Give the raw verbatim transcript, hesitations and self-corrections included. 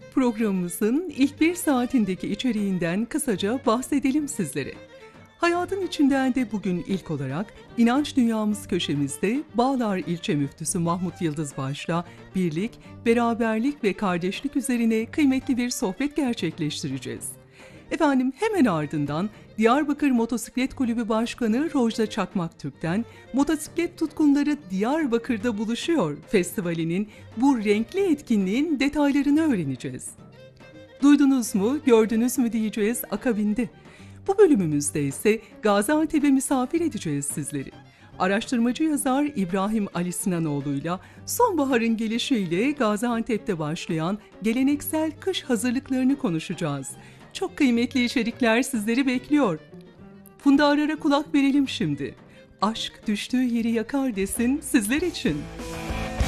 Programımızın ilk bir saatindeki içeriğinden kısaca bahsedelim sizlere. Hayatın içinden de bugün ilk olarak İnanç Dünyamız köşemizde Bağlar İlçe Müftüsü Mahmut Yıldızbaş'la birlik, beraberlik ve kardeşlik üzerine kıymetli bir sohbet gerçekleştireceğiz. Efendim hemen ardından Diyarbakır Motosiklet Kulübü Başkanı Rojda Çakmaktürk'ten Motosiklet Tutkunları Diyarbakır'da Buluşuyor Festivali'nin bu renkli etkinliğin detaylarını öğreneceğiz. Duydunuz mu, gördünüz mü diyeceğiz akabinde. Bu bölümümüzde ise Gaziantep'e misafir edeceğiz sizleri. Araştırmacı yazar İbrahim Ali Sinanoğlu'yla sonbaharın gelişiyle Gaziantep'te başlayan geleneksel kış hazırlıklarını konuşacağız. Çok kıymetli içerikler sizleri bekliyor. Funda Arar'a kulak verelim şimdi. Aşk düştüğü yeri yakar desin sizler için.